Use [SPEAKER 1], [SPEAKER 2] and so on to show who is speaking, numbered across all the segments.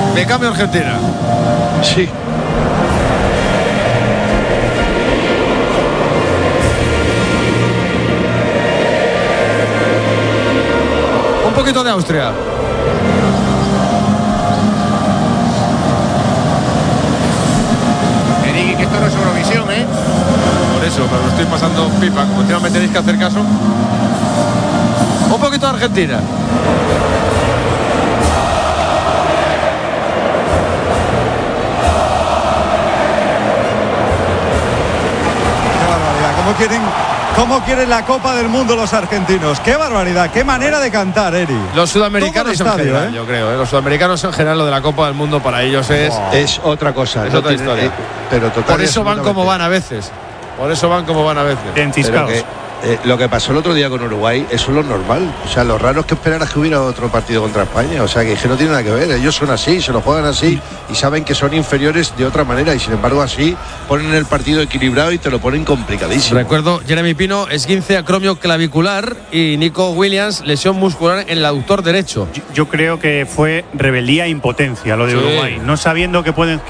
[SPEAKER 1] Me cambio a Argentina.
[SPEAKER 2] Sí.
[SPEAKER 1] Un poquito de Austria.
[SPEAKER 3] Eriki, que esto no es Eurovisión, ¿eh?
[SPEAKER 1] Por eso, pero lo estoy pasando pipa. Como encima me tenéis que hacer caso. Un poquito de Argentina.
[SPEAKER 4] Qué barbaridad. ¿Cómo quieren la Copa del Mundo los argentinos? Qué barbaridad, qué manera de cantar, Eri.
[SPEAKER 1] Los sudamericanos
[SPEAKER 4] Todo el estadio,
[SPEAKER 1] en general, yo creo. Los sudamericanos en general, lo de la Copa del Mundo para ellos
[SPEAKER 2] Es otra cosa.
[SPEAKER 1] Es otra historia.
[SPEAKER 2] Pero total,
[SPEAKER 1] por eso van como van a veces. Por eso van como van a veces.
[SPEAKER 5] Enciscados.
[SPEAKER 2] Lo que pasó el otro día con Uruguay, eso es lo normal. O sea, lo raro es que esperaras que hubiera otro partido contra España. O sea, que no tiene nada que ver. Ellos son así, se lo juegan así y saben que son inferiores de otra manera. Y sin embargo, así ponen el partido equilibrado y te lo ponen complicadísimo.
[SPEAKER 1] Recuerdo, Jeremy Pino, esguince acromio clavicular, y Nico Williams, lesión muscular en el aductor derecho.
[SPEAKER 5] Yo creo que fue rebeldía e impotencia lo de Uruguay, no sabiendo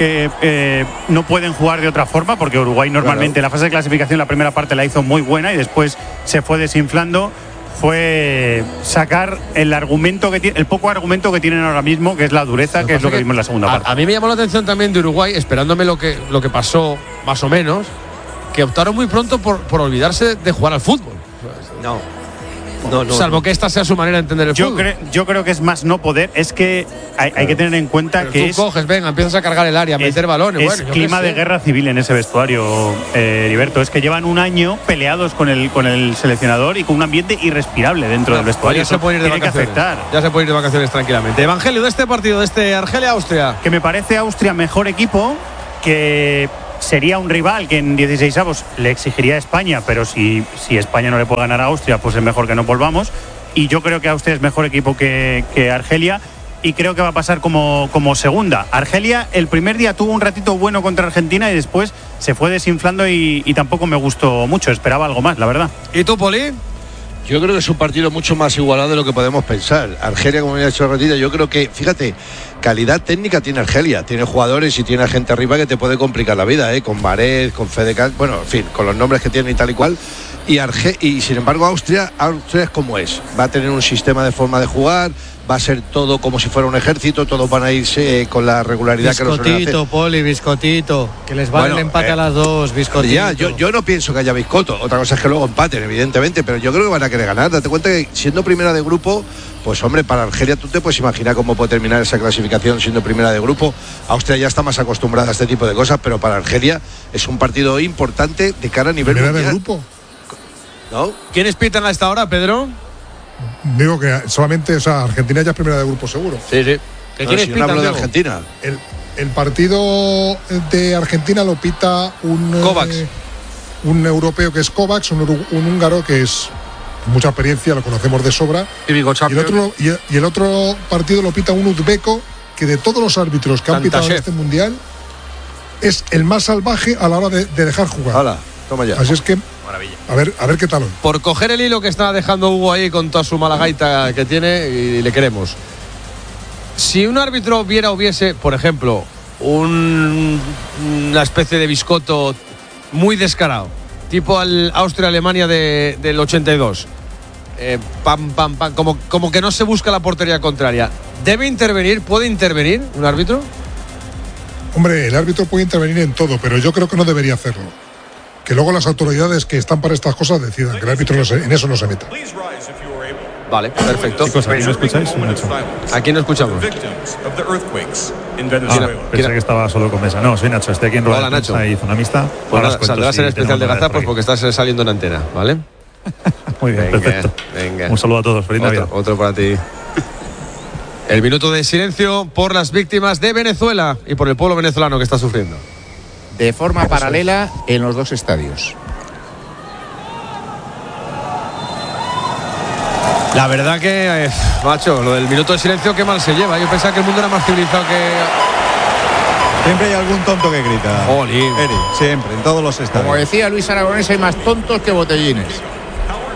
[SPEAKER 5] que no pueden jugar de otra forma, porque Uruguay normalmente en la fase de clasificación la primera parte la hizo muy buena y después se fue desinflando. Fue sacar el argumento que el poco argumento que tienen ahora mismo, que es la dureza, que es lo que vimos en la segunda parte.
[SPEAKER 1] A mí me llamó la atención también de Uruguay, esperándome lo que pasó más o menos, que optaron muy pronto por olvidarse de jugar al fútbol.
[SPEAKER 2] No.
[SPEAKER 1] Salvo que esta sea su manera de entender el fútbol.
[SPEAKER 5] Yo creo que es más no poder. Es que hay que tener en cuenta
[SPEAKER 1] pero
[SPEAKER 5] que
[SPEAKER 1] tú coges, venga, empiezas a cargar el área, meter balones.
[SPEAKER 5] Es clima de guerra civil en ese vestuario, Heriberto. Es que llevan un año peleados con el seleccionador y con un ambiente irrespirable dentro del vestuario.
[SPEAKER 1] Ya se puede ir de vacaciones. Ya se puede ir de vacaciones tranquilamente. Evangelio, de este partido, de este Argelia-Austria.
[SPEAKER 5] Que me parece Austria mejor equipo, que sería un rival que en 16avos le exigiría a España, pero si España no le puede ganar a Austria, pues es mejor que no volvamos. Y yo creo que Austria es mejor equipo que Argelia, y creo que va a pasar como segunda. Argelia el primer día tuvo un ratito bueno contra Argentina y después se fue desinflando y tampoco me gustó mucho, esperaba algo más, la verdad.
[SPEAKER 1] ¿Y tú, Poli?
[SPEAKER 2] Yo creo que es un partido mucho más igualado de lo que podemos pensar. Argelia, como me ha dicho Ratilla, yo creo que, fíjate, calidad técnica tiene Argelia. Tiene jugadores y tiene gente arriba que te puede complicar la vida, con Mahrez, con Fedecal, bueno, en fin, con los nombres que tiene y tal y cual. Y sin embargo, Austria es como es. Va a tener un sistema de forma de jugar, va a ser todo como si fuera un ejército, todos van a irse con la regularidad que nos suelen hacer.
[SPEAKER 6] Biscotito, Poli, biscotito. Que les vale el empate a las dos, biscotito.
[SPEAKER 2] Ya, yo no pienso que haya biscoto. Otra cosa es que luego empaten, evidentemente, pero yo creo que van a querer ganar. Date cuenta que siendo primera de grupo, pues hombre, para Argelia tú te puedes imaginar cómo puede terminar esa clasificación siendo primera de grupo. Austria ya está más acostumbrada a este tipo de cosas, pero para Argelia es un partido importante de cara a nivel
[SPEAKER 7] ¿Primera
[SPEAKER 2] mundial.
[SPEAKER 7] de grupo?
[SPEAKER 2] ¿No?
[SPEAKER 1] ¿Quiénes pitan a esta hora, Pedro?
[SPEAKER 7] Digo que solamente, o sea, Argentina ya es primera de grupo seguro.
[SPEAKER 1] Sí.
[SPEAKER 2] ¿Quiénes pitan, hablo de Argentina?
[SPEAKER 7] El partido de Argentina lo pita
[SPEAKER 1] Kovacs.
[SPEAKER 7] Un europeo que es Kovacs, un húngaro que es mucha experiencia, lo conocemos de sobra. Y el otro partido lo pita un uzbeco que de todos los árbitros que han pitado en este mundial es el más salvaje a la hora de dejar jugar.
[SPEAKER 2] Hala, toma ya.
[SPEAKER 7] Así es que
[SPEAKER 1] maravilla.
[SPEAKER 7] A ver qué tal hoy.
[SPEAKER 1] Por coger el hilo que está dejando Hugo ahí con toda su mala gaita que tiene, y le queremos. Si un árbitro viese, por ejemplo, una especie de biscoto muy descarado, tipo al Austria-Alemania del 82, como que no se busca la portería contraria, ¿debe intervenir? ¿Puede intervenir un árbitro?
[SPEAKER 7] Hombre, el árbitro puede intervenir en todo, pero yo creo que no debería hacerlo. Que luego las autoridades que están para estas cosas decidan, que el árbitro en eso no se meta.
[SPEAKER 1] Vale, perfecto.
[SPEAKER 5] Chicos, ¿aquí no escucháis?
[SPEAKER 1] Aquí no escuchamos.
[SPEAKER 5] Pensé que estaba solo con Mesa. No, soy Nacho, estoy aquí en Rueda.
[SPEAKER 1] Hola, Nacho.
[SPEAKER 5] Ahí Zonamista.
[SPEAKER 1] Pues nada, saldrás en el especial de Gazapos porque estás saliendo en antena, ¿vale?
[SPEAKER 5] Muy bien, perfecto.
[SPEAKER 1] Venga.
[SPEAKER 5] Un saludo a todos, feliz Navidad.
[SPEAKER 1] Otro para ti. El minuto de silencio por las víctimas de Venezuela y por el pueblo venezolano que está sufriendo.
[SPEAKER 3] De forma paralela en los dos estadios.
[SPEAKER 1] La verdad que, macho, lo del minuto de silencio qué mal se lleva. Yo pensaba que el mundo era más civilizado que...
[SPEAKER 4] Siempre hay algún tonto que grita.
[SPEAKER 1] Jolín.
[SPEAKER 4] Eri, siempre, en todos los estadios.
[SPEAKER 3] Como decía Luis Aragonés, hay más tontos que botellines.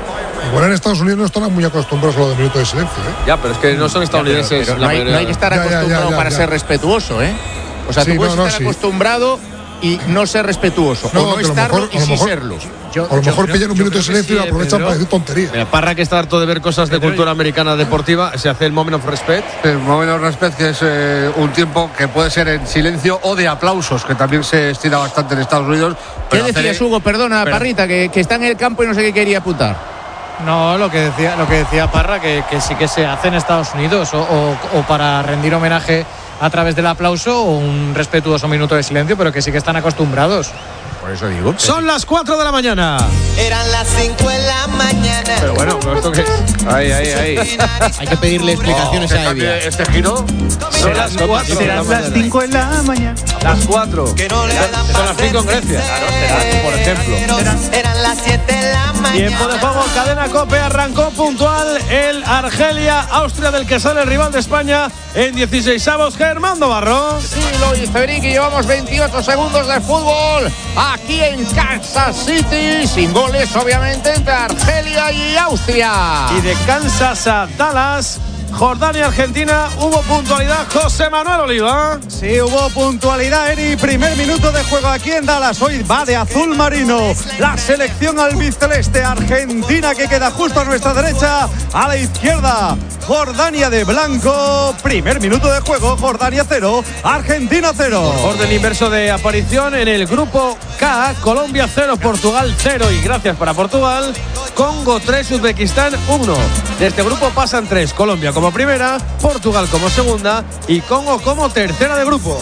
[SPEAKER 7] Igual en Estados Unidos no están muy acostumbrados a lo de minuto de silencio, ¿eh?
[SPEAKER 1] Ya, pero es que no son estadounidenses.
[SPEAKER 3] Pero no hay que estar acostumbrado para ser respetuoso, ¿eh? O sea, tú puedes estar acostumbrado y no ser respetuoso, o no estarlo y sí serlo.
[SPEAKER 7] A lo mejor pillan un minuto de silencio y lo aprovechan para decir tonterías.
[SPEAKER 1] Mira, Parra, que está harto de ver cosas de cultura americana deportiva, se hace el moment of respect.
[SPEAKER 8] El moment of respect, que es un tiempo que puede ser en silencio o de aplausos, que también se estira bastante en Estados Unidos.
[SPEAKER 3] ¿Qué decías, Hugo? Perdona, Parrita, que está en el campo y no sé qué quería apuntar.
[SPEAKER 6] No, lo que decía Parra, que sí que se hace en Estados Unidos, o para rendir homenaje a través del aplauso, o un respetuoso minuto de silencio, pero que sí que están acostumbrados.
[SPEAKER 3] Por eso digo.
[SPEAKER 1] Son las 4 de la mañana.
[SPEAKER 9] Eran las 5 de la mañana.
[SPEAKER 1] Pero bueno, ¿esto qué es?
[SPEAKER 2] Ahí.
[SPEAKER 3] Hay que pedirle explicaciones a Evia.
[SPEAKER 8] Este giro.
[SPEAKER 1] Son las 4.
[SPEAKER 5] Serán las 5 de la mañana.
[SPEAKER 1] Las 4. Son las 5 en Grecia. Claro, por ejemplo.
[SPEAKER 9] Eran las 7 de la mañana.
[SPEAKER 1] Tiempo de juego, cadena COPE, arrancó puntual el Argelia-Austria, del que sale el rival de España en 16avos, Germán Navarro.
[SPEAKER 3] Sí, lo dice Eric, y llevamos 28 segundos de fútbol aquí en Kansas City, sin goles obviamente entre Argelia y Austria.
[SPEAKER 1] Y de Kansas a Dallas, Jordania-Argentina, hubo puntualidad. José Manuel Oliva.
[SPEAKER 4] Sí, hubo puntualidad, Eri. Primer minuto de juego aquí en Dallas. Hoy va de azul marino la selección albiceleste. Argentina, que queda justo a nuestra derecha. A la izquierda, Jordania de blanco. Primer minuto de juego, Jordania 0, Argentina 0.
[SPEAKER 1] Orden inverso de aparición en el grupo K. Colombia 0, Portugal 0. Y gracias para Portugal. Congo 3, Uzbekistán 1. De este grupo pasan 3. Colombia como primera, Portugal como segunda y Congo como tercera de grupo.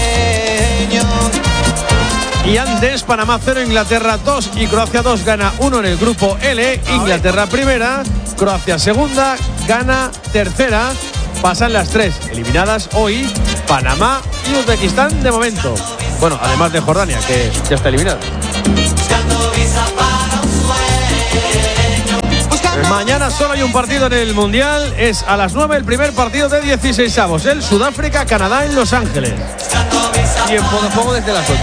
[SPEAKER 1] Y antes, Panamá 0, Inglaterra 2 y Croacia 2, gana 1 en el grupo L. Inglaterra primera, Croacia segunda, gana tercera. Pasan las 3 eliminadas hoy, Panamá y Uzbekistán de momento. Bueno, además de Jordania, que ya está eliminada. Mañana solo hay un partido en el Mundial. Es a las 9 el primer partido de 16avos. El Sudáfrica-Canadá en Los Ángeles. Tiempo de juego desde las 8.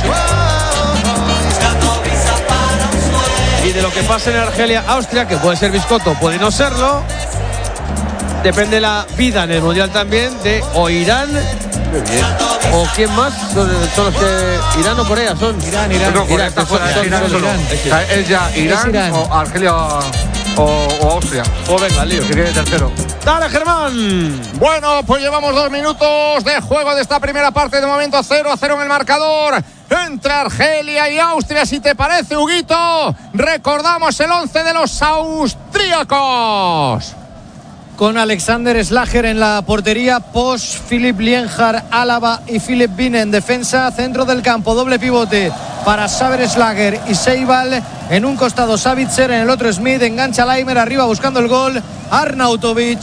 [SPEAKER 1] Y de lo que pase en Argelia-Austria, que puede ser biscotto, puede no serlo, depende la vida en el Mundial también de o Irán o quién más son los que Irán o Corea son.
[SPEAKER 6] Irán.
[SPEAKER 8] No, Corea está fuera. Es ya Irán o Argelia o Austria.
[SPEAKER 1] O venga, lío.
[SPEAKER 8] Que quede tercero.
[SPEAKER 1] Dale, Germán.
[SPEAKER 3] Bueno, pues llevamos 2 minutos de juego de esta primera parte. De momento 0-0 en el marcador entre Argelia y Austria. Si te parece, Huguito, recordamos el 11 de los austríacos.
[SPEAKER 6] Con Alexander Schlager en la portería, Posch, Philipp Lienhard, Álava y Philipp Biene en defensa. Centro del campo, doble pivote para Saber Schlager y Seibal. En un costado Savitzer, en el otro Smith. Engancha Laimer arriba buscando el gol, Arnautovic.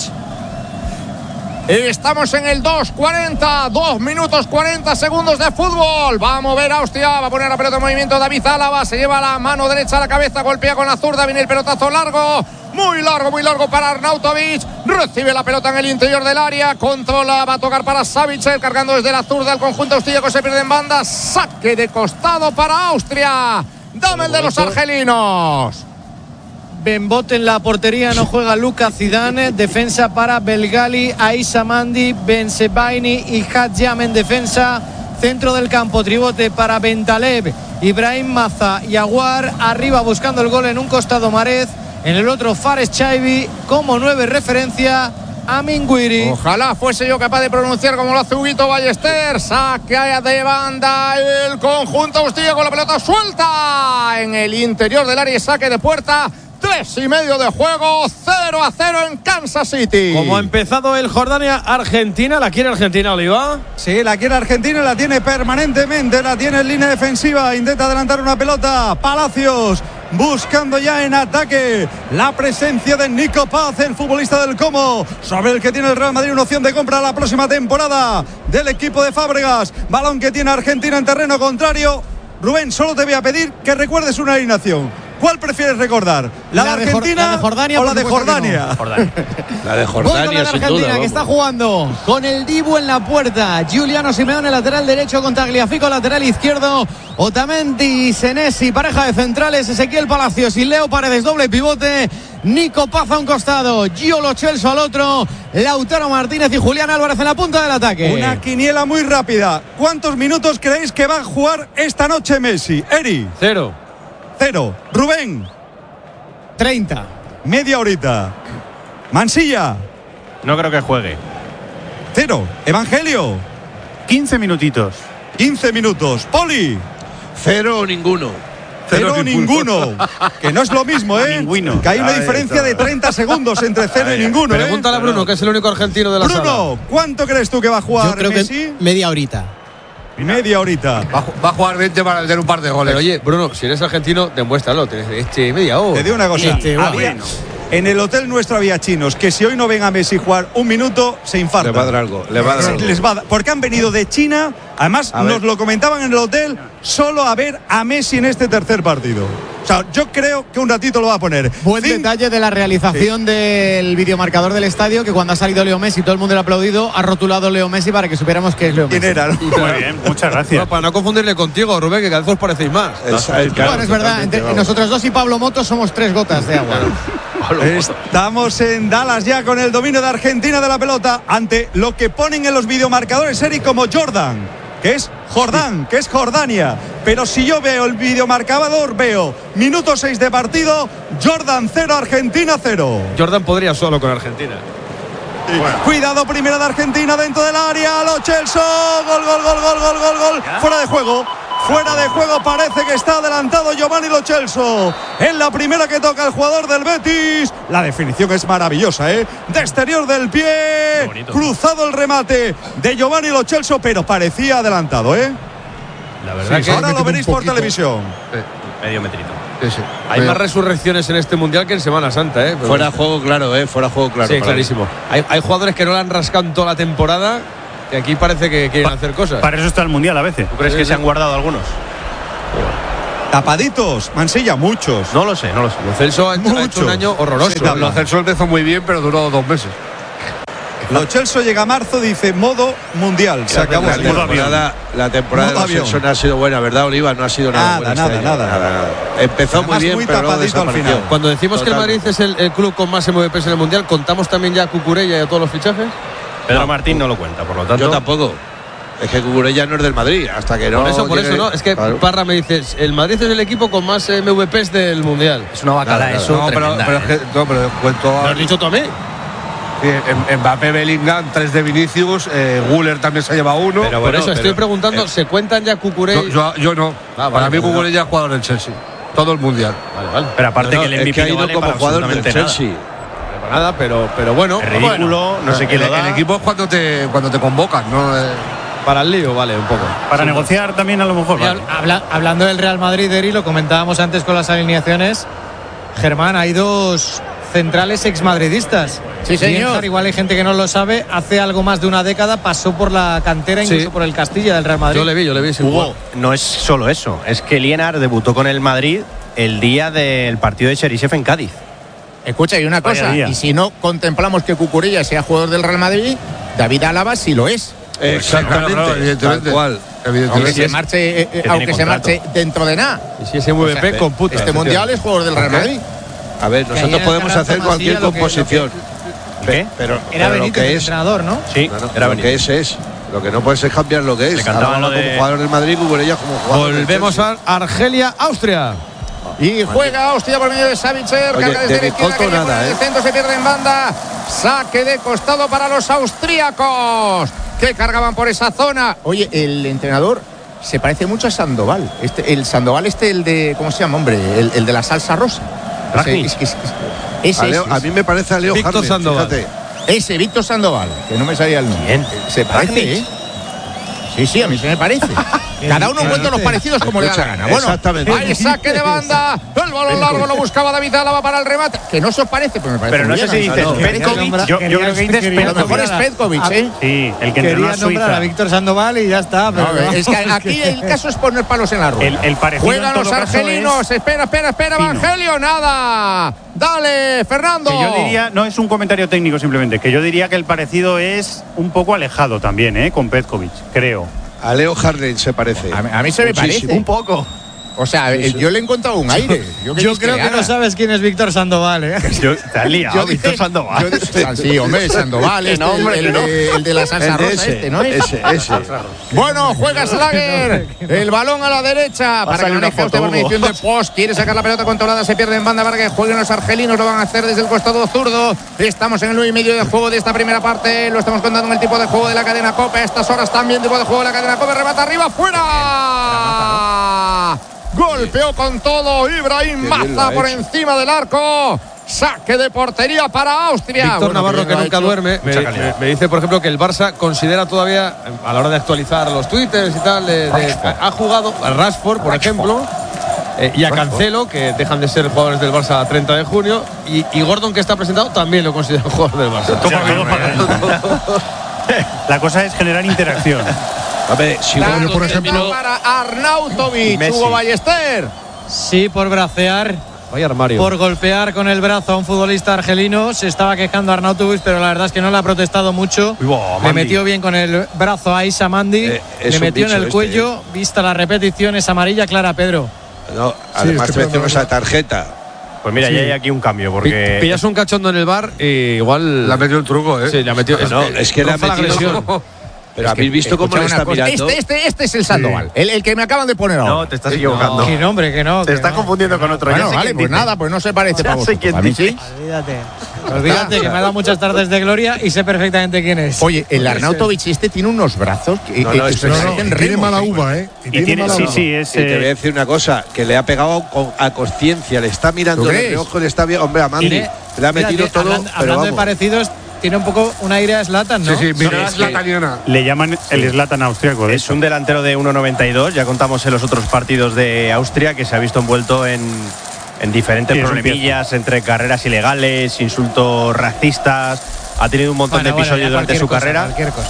[SPEAKER 3] Estamos en el 2:40, 2 minutos 40 segundos de fútbol. Va a mover Austria, va a poner la pelota en movimiento David Álava, se lleva la mano derecha a la cabeza, golpea con la zurda, viene el pelotazo largo, muy largo para Arnautovic, recibe la pelota en el interior del área, controla, va a tocar para Savitzer, cargando desde la zurda el conjunto austríaco, se pierde en banda, saque de costado para Austria. Dame el de los argelinos.
[SPEAKER 6] Benbot en la portería, no juega Luka Zidane. Defensa para Belgali, Aissa Mandi, Bensebaini y Hadjam en defensa. Centro del campo, tribote para Bentaleb, Ibrahim Maza y Aguar. Arriba buscando el gol en un costado Marez. En el otro Fares Chaibi. Como 9 referencia a Minguiri.
[SPEAKER 3] Ojalá fuese yo capaz de pronunciar como lo hace Huguito Ballester. Saque de banda el conjunto austríaco con la pelota suelta en el interior del área y saque de puerta. 3:30 de juego, 0-0 en Kansas City.
[SPEAKER 1] Como ha empezado el Jordania-Argentina, ¿la quiere Argentina, Oliva?
[SPEAKER 4] Sí, la quiere Argentina, la tiene permanentemente, la tiene en línea defensiva, intenta adelantar una pelota, Palacios buscando ya en ataque la presencia de Nico Paz, el futbolista del Como, sobre el que tiene el Real Madrid una opción de compra la próxima temporada del equipo de Fábregas. Balón que tiene Argentina en terreno contrario. Rubén, solo te voy a pedir que recuerdes una alineación. ¿Cuál prefieres recordar? ¿La de Argentina
[SPEAKER 6] la de Jordania,
[SPEAKER 4] o la de Jordania?
[SPEAKER 6] No.
[SPEAKER 2] La de Jordania,
[SPEAKER 6] sin
[SPEAKER 2] Argentina,
[SPEAKER 6] duda, que está jugando con el Dibu en la puerta. Giuliano Simeone, lateral derecho, con Tagliafico, lateral izquierdo. Otamendi y Senesi, pareja de centrales. Ezequiel Palacios y Leo Paredes, doble pivote. Nico Paz a un costado, Gio Lo Celso al otro, Lautaro Martínez y Julián Álvarez en la punta del ataque.
[SPEAKER 4] Una quiniela muy rápida. ¿Cuántos minutos creéis que va a jugar esta noche Messi? Eri.
[SPEAKER 1] 0.
[SPEAKER 4] Rubén.
[SPEAKER 6] 30.
[SPEAKER 4] Media horita. Mansilla.
[SPEAKER 5] No creo que juegue.
[SPEAKER 4] 0. Evangelio.
[SPEAKER 5] 15 minutitos.
[SPEAKER 4] 15 minutos. Poli.
[SPEAKER 2] 0 o ninguno.
[SPEAKER 4] 0 ninguno. Que no es lo mismo, ¿eh?
[SPEAKER 5] Ninguno.
[SPEAKER 4] Que hay una diferencia de 30 segundos entre 0 y ninguno, ¿eh?
[SPEAKER 1] Pregúntale a Bruno, que es el único argentino de la sala.
[SPEAKER 4] Bruno, ¿cuánto crees tú que va a jugar
[SPEAKER 6] Yo creo
[SPEAKER 4] Messi?
[SPEAKER 6] que media horita.
[SPEAKER 4] Media horita.
[SPEAKER 8] Va a jugar 20 para meter un par de goles.
[SPEAKER 1] Pero oye, Bruno, si eres argentino, demuéstralo. Tienes media hora.
[SPEAKER 4] Te digo una cosa.
[SPEAKER 6] Bueno.
[SPEAKER 4] En el hotel nuestro había chinos que si hoy no ven a Messi jugar un minuto, se infartan.
[SPEAKER 2] Le va a dar algo.
[SPEAKER 4] Les va a dar, porque han venido de China. Además, nos lo comentaban en el hotel, solo a ver a Messi en este tercer partido. O sea, yo creo que un ratito lo va a poner.
[SPEAKER 6] Buen detalle de la realización del videomarcador del estadio, que cuando ha salido Leo Messi, todo el mundo le ha aplaudido, ha rotulado Leo Messi para que supiéramos que es Leo Messi.
[SPEAKER 4] ¿Quién era?
[SPEAKER 5] Muy bien, muchas gracias.
[SPEAKER 1] No, para no confundirle contigo, Rubén, que cada vez os parecéis más.
[SPEAKER 6] Bueno, es verdad, entre nosotros dos y Pablo Moto somos 3 gotas de agua.
[SPEAKER 4] Estamos en Dallas ya con el dominio de Argentina de la pelota ante lo que ponen en los videomarcadores, Eri, como Jordan, que es Jordán, que es Jordania. Pero si yo veo el videomarcador, veo minuto 6 de partido, Jordan 0, Argentina 0.
[SPEAKER 1] Jordan podría solo con Argentina.
[SPEAKER 4] Bueno. Cuidado, primera de Argentina dentro del área, Lo Celso, gol. Fuera de juego. Fuera de juego, parece que está adelantado Giovanni Lo Celso. En la primera que toca el jugador del Betis. La definición es maravillosa, ¿eh? De exterior del pie. Cruzado el remate de Giovanni Lo Celso, pero parecía adelantado, ¿eh?
[SPEAKER 1] La verdad que
[SPEAKER 4] ahora lo veréis por televisión.
[SPEAKER 5] Medio metrito.
[SPEAKER 8] Sí.
[SPEAKER 1] hay más resurrecciones en este mundial que en Semana Santa, ¿eh? Pero
[SPEAKER 2] fuera juego claro, fuera juego claro.
[SPEAKER 1] Sí, clarísimo. Hay jugadores que no la han rascado en toda la temporada. Y aquí parece que quieren hacer cosas.
[SPEAKER 5] Para eso está el mundial a veces. ¿Tú crees que se han guardado algunos?
[SPEAKER 4] Tapaditos, Mansilla, muchos.
[SPEAKER 5] No lo sé.
[SPEAKER 1] Lo Celso ha hecho un año horroroso.
[SPEAKER 8] Lo Celso empezó muy bien, pero duró 2 meses.
[SPEAKER 4] Lo Celso llega a marzo, dice modo mundial. Se acabó.
[SPEAKER 2] La temporada de Lo Celso no ha sido buena, ¿verdad, Oliva? No ha sido nada buena.
[SPEAKER 4] Nada.
[SPEAKER 2] Empezó
[SPEAKER 4] Además,
[SPEAKER 2] muy bien,
[SPEAKER 4] muy
[SPEAKER 2] pero luego
[SPEAKER 4] tapadito al
[SPEAKER 2] desapareció.
[SPEAKER 4] final.
[SPEAKER 1] Cuando decimos que el Madrid es el club con más MVPs en el mundial, ¿contamos también ya a Cucurella y a todos los fichajes?
[SPEAKER 5] Pedro Martín no lo cuenta, por lo tanto.
[SPEAKER 2] Yo tampoco. Es que Cucurella no es del Madrid, hasta que no.
[SPEAKER 1] Por eso no. Es que
[SPEAKER 2] claro.
[SPEAKER 1] Parra me dice, el Madrid es el equipo con más MVPs del mundial.
[SPEAKER 5] Es una bacala
[SPEAKER 2] Nada,
[SPEAKER 5] eso.
[SPEAKER 8] No, pero cuento.
[SPEAKER 1] ¿Lo has dicho tú a mí?
[SPEAKER 8] Mbappé, Bellingham, 3 de Vinicius, Güler también se ha llevado 1.
[SPEAKER 1] Pero por eso estoy preguntando, ¿se cuentan ya Cucurella?
[SPEAKER 8] Yo no. Para mí Cucurella es jugador del Chelsea. Todo el mundial.
[SPEAKER 1] Vale.
[SPEAKER 5] Pero aparte que el MVP
[SPEAKER 2] es que ha ido
[SPEAKER 5] vale
[SPEAKER 2] como
[SPEAKER 5] para
[SPEAKER 2] jugador del
[SPEAKER 5] absolutamente
[SPEAKER 2] Chelsea.
[SPEAKER 1] Nada, pero bueno.
[SPEAKER 5] Es ridículo, no sé quién lo da.
[SPEAKER 8] El equipo es cuando te convocan, ¿no?
[SPEAKER 1] Para el lío, vale, un poco.
[SPEAKER 5] Para negociar también a lo mejor. Vale.
[SPEAKER 6] Hablando del Real Madrid, Eri, lo comentábamos antes con las alineaciones. Germán, hay 2 centrales exmadridistas.
[SPEAKER 3] Sí, señor.
[SPEAKER 6] Lienhard, igual hay gente que no lo sabe, hace algo más de una década pasó por la cantera, incluso por el Castilla del Real Madrid.
[SPEAKER 1] Yo le vi.
[SPEAKER 10] Hugo, no es solo eso, es que Lienhard debutó con el Madrid el día del partido de Cheryshev en Cádiz.
[SPEAKER 3] Escucha, y una cosa, y si no contemplamos que Cucurella sea jugador del Real Madrid, David Álava sí lo es.
[SPEAKER 2] Exactamente,
[SPEAKER 8] evidentemente.
[SPEAKER 2] tal cual.
[SPEAKER 3] Aunque se marche dentro de nada.
[SPEAKER 1] Y si ese MVP computa.
[SPEAKER 3] Este mundial es jugador del Real Madrid.
[SPEAKER 2] A ver, nosotros podemos hacer cualquier composición.
[SPEAKER 10] ¿Qué?
[SPEAKER 2] Pero
[SPEAKER 6] Era
[SPEAKER 2] lo
[SPEAKER 6] Benítez
[SPEAKER 2] que
[SPEAKER 6] el
[SPEAKER 2] es
[SPEAKER 6] entrenador, ¿no?
[SPEAKER 10] Sí,
[SPEAKER 2] era lo que es. Lo que no puedes es cambiar lo que es.
[SPEAKER 10] Le cantaban
[SPEAKER 2] Álava
[SPEAKER 10] lo de-
[SPEAKER 2] como jugador del Madrid, Cucurella como jugador del
[SPEAKER 1] Volvemos
[SPEAKER 2] Chelsea.
[SPEAKER 1] a Argelia, Austria.
[SPEAKER 3] Y juega Austria por medio de Savitzer.
[SPEAKER 2] Oye,
[SPEAKER 3] Carga desde
[SPEAKER 2] de
[SPEAKER 3] la izquierda,
[SPEAKER 2] Coto
[SPEAKER 3] quería
[SPEAKER 2] nada,
[SPEAKER 3] poner el centro, se pierde en banda. Saque de costado para los austríacos, que cargaban por esa zona. Oye, el entrenador se parece mucho a Sandoval. El Sandoval el de, ¿cómo se llama, hombre? El de la salsa rosa. Ese.
[SPEAKER 2] A mí me parece a Leo
[SPEAKER 1] Víctor
[SPEAKER 2] Harlem,
[SPEAKER 1] Sandoval.
[SPEAKER 2] fíjate.
[SPEAKER 3] Ese, Víctor Sandoval, que no me salía el nombre. Se parece, ¿eh? Sí, a mí se me parece. Cada uno encuentra los parecidos como le da la gana. Bueno,
[SPEAKER 2] exactamente.
[SPEAKER 3] hay saque de banda. El balón largo lo buscaba David Álava para el remate. Que no se os parece, pero me parece.
[SPEAKER 10] Pero no sé si dices Petkovic. Yo creo que dices
[SPEAKER 3] A lo mejor es Petkovic, ¿eh?
[SPEAKER 5] Sí, el que entrenó a
[SPEAKER 6] Quería nombrar
[SPEAKER 5] Suiza.
[SPEAKER 6] a Víctor Sandoval y ya está.
[SPEAKER 3] No,
[SPEAKER 6] Pero
[SPEAKER 3] es que aquí el caso es poner palos en la rueda.
[SPEAKER 5] El parecido
[SPEAKER 3] Juegan
[SPEAKER 5] en todo
[SPEAKER 3] los
[SPEAKER 5] caso
[SPEAKER 3] argelinos.
[SPEAKER 5] es
[SPEAKER 3] Espera,
[SPEAKER 5] fino.
[SPEAKER 3] Evangelio, nada. Dale, Fernando.
[SPEAKER 5] Que yo diría, no es un comentario técnico simplemente, que yo diría que el parecido es un poco alejado también, con Petkovic, creo.
[SPEAKER 2] A Leo Harlem se parece.
[SPEAKER 3] A mí se me
[SPEAKER 2] Muchísimo.
[SPEAKER 3] parece.
[SPEAKER 10] Un poco.
[SPEAKER 3] O sea, yo le he encontrado un aire.
[SPEAKER 6] Yo creo que no sabes quién es Víctor Sandoval, ¿eh?
[SPEAKER 10] Te has liado, Víctor Sandoval.
[SPEAKER 3] Sí, hombre, Sandoval, el de la salsa rosa, ¿no?
[SPEAKER 2] Ese.
[SPEAKER 3] Bueno, juega Slager. El balón a la derecha. Para que no deje usted por medición de post. Quiere sacar la pelota controlada. Se pierde en banda para que jueguen los argelinos. Lo van a hacer desde el costado zurdo. Estamos en el 9 y medio de juego de esta primera parte. Lo estamos contando en el tipo de juego de la cadena COPE. A estas horas también tipo de juego de la cadena COPE. Remata arriba, fuera. Golpeó con todo Ibrahim Maza por encima del arco. Saque de portería para Austria.
[SPEAKER 1] Víctor Navarro, que nunca duerme, me dice, por ejemplo, que el Barça considera todavía, a la hora de actualizar los twitters y tal, ha jugado a Rashford, por ejemplo, y a Cancelo, que dejan de ser jugadores del Barça a 30 de junio, y Gordon, que está presentado, también lo considera jugador del Barça.
[SPEAKER 5] La cosa es generar interacción.
[SPEAKER 2] A ver, si
[SPEAKER 7] por ejemplo,
[SPEAKER 3] para Arnautovic, Hugo Ballester.
[SPEAKER 6] Sí, por bracear.
[SPEAKER 1] Vaya armario.
[SPEAKER 6] Por golpear con el brazo a un futbolista argelino. Se estaba quejando Arnautovic, pero la verdad es que no le ha protestado mucho. Le metió bien con el brazo a Issa Mandi. Le metió en el cuello. Vista la repetición, es amarilla clara, Pedro.
[SPEAKER 2] No, además te metemos esa tarjeta.
[SPEAKER 10] Pues mira, ya hay aquí un cambio, porque
[SPEAKER 1] pillas un cachondo en el bar y igual.
[SPEAKER 8] Le ha metido el truco, ¿eh?
[SPEAKER 1] Sí, le ha metido.
[SPEAKER 2] Es que le ha metido. Pero habéis visto cómo le está mirando.
[SPEAKER 3] Este es el Sandoval, el que me acaban de poner ahora.
[SPEAKER 10] No, te estás equivocando.
[SPEAKER 6] Que no, hombre, que no.
[SPEAKER 10] Te estás confundiendo con otro.
[SPEAKER 3] Bueno, vale, pues nada, pues no se parece para vosotros.
[SPEAKER 10] ¿A mí sí?
[SPEAKER 6] Olvídate, que me ha dado muchas tardes de gloria y sé perfectamente quién es.
[SPEAKER 3] Oye, el Arnautovic tiene unos brazos que
[SPEAKER 7] tiene mala uva, ¿eh?
[SPEAKER 5] Y tiene, sí,
[SPEAKER 2] y te voy a decir una cosa, que le ha pegado a consciencia, le está mirando de reojo, le está bien. Hombre, a Mandi le ha metido todo.
[SPEAKER 6] Hablando de parecidos, tiene un poco un aire a Zlatan, ¿no?
[SPEAKER 8] Sí, mira, Zlataniana.
[SPEAKER 5] Le llaman el Zlatan austriaco.
[SPEAKER 10] Es un delantero de 1,92. Ya contamos en los otros partidos de Austria que se ha visto envuelto en diferentes problemillas entre carreras ilegales, insultos racistas. Ha tenido un montón de episodios durante su carrera.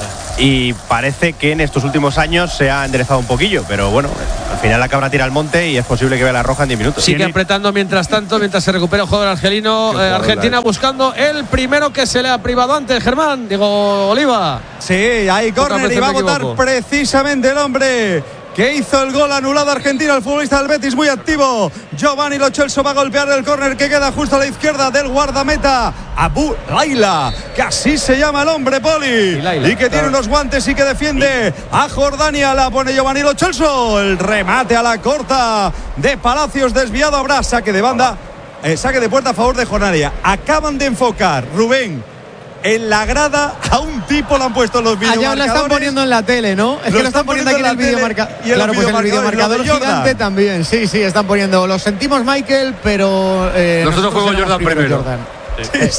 [SPEAKER 10] Y parece que en estos últimos años se ha enderezado un poquillo. Pero bueno, al final la cabra tira al monte y es posible que vea la roja en 10 minutos.
[SPEAKER 1] Sigue apretando mientras se recupera el jugador argelino. Argentina buscando el primero que se le ha privado antes, Germán. Diego Oliva.
[SPEAKER 4] Sí, hay córner y va a votar precisamente el hombre que hizo el gol anulado Argentina, el futbolista del Betis muy activo. Giovanni Lo Celso va a golpear el córner que queda justo a la izquierda del guardameta Abu Laila, que así se llama el hombre, Poli, y que tiene unos guantes y que defiende a Jordania. La pone Giovanni Lo Celso, el remate a la corta de Palacios, desviado. Habrá saque de banda, saque de puerta a favor de Jordania. Acaban de enfocar, Rubén, en la grada a un tipo, lo han puesto los videomarcadores.
[SPEAKER 6] Allá lo están poniendo en la tele, ¿no? Es que lo están poniendo aquí en el videomarcador. Claro, pues en el videomarcador gigante también. Sí, están poniendo. Lo sentimos, Michael, pero
[SPEAKER 8] nosotros juego Jordan primero.
[SPEAKER 4] Sí.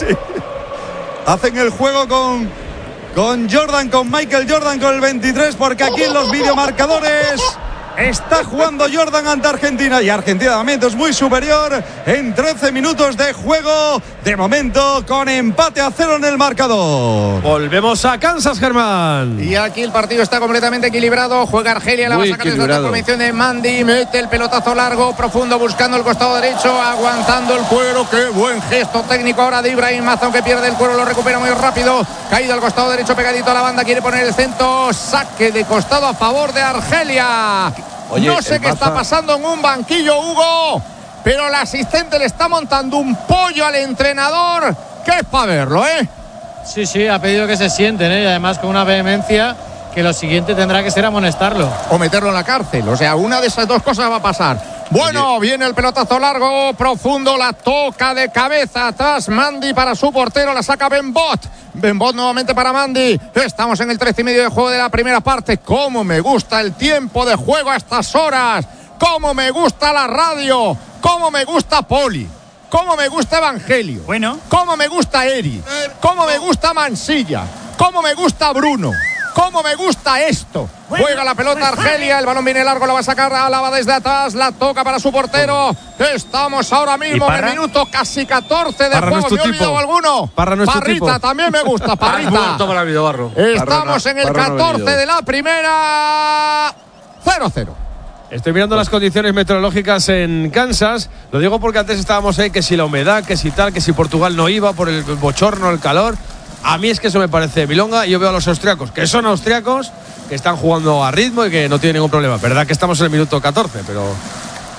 [SPEAKER 4] Hacen el juego con Jordan, con Michael Jordan, con el 23, porque aquí en los videomarcadores está jugando Jordan ante Argentina, y Argentina de momento es muy superior en 13 minutos de juego, de momento con empate a 0 en el marcador.
[SPEAKER 1] Volvemos a Kansas, Germán.
[SPEAKER 3] Y aquí el partido está completamente equilibrado. Juega Argelia, la va a sacar desde la transformación de Mandi, mete el pelotazo largo, profundo, buscando el costado derecho, aguantando el cuero. Qué buen gesto técnico ahora de Ibrahim Maza, aunque pierde el cuero, lo recupera muy rápido, caído al costado derecho, pegadito a la banda, quiere poner el centro, saque de costado a favor de Argelia. Oye, no sé qué está pasando en un banquillo, Hugo, pero el asistente le está montando un pollo al entrenador, que es para verlo, ¿eh?
[SPEAKER 6] Sí, ha pedido que se sienten, y además con una vehemencia que lo siguiente tendrá que ser amonestarlo.
[SPEAKER 3] O meterlo en la cárcel, o sea, una de esas dos cosas va a pasar. Bueno, viene el pelotazo largo, profundo, la toca de cabeza atrás Mandi para su portero, la saca Benbot nuevamente para Mandi. Estamos en el 13 y medio de juego de la primera parte. Cómo me gusta el tiempo de juego a estas horas, cómo me gusta la radio, cómo me gusta Poli, cómo me gusta Evangelio, cómo me gusta Eri, cómo me gusta Mansilla, cómo me gusta Bruno, cómo me gusta esto. Juega la pelota Argelia, el balón viene largo, la va a sacar Álava desde atrás, la toca para su portero. Estamos ahora mismo en el minuto casi 14 de juego. ¿Me he olvidado alguno? Parrita, también me gusta, Parrita. Estamos en el 14 de la primera. 0-0.
[SPEAKER 1] Estoy mirando las condiciones meteorológicas en Kansas. Lo digo porque antes estábamos ahí, que si la humedad, que si tal, que si Portugal no iba por el bochorno, el calor. A mí es que eso me parece milonga, y yo veo a los austriacos, que son austriacos, que están jugando a ritmo y que no tienen ningún problema. Verdad que estamos en el minuto 14, pero